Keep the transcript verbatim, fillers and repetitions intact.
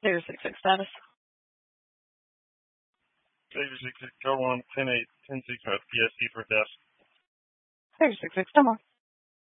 Data six six status. Data six six, go on ten eight, ten six five P S T for desk. Data six six, come on.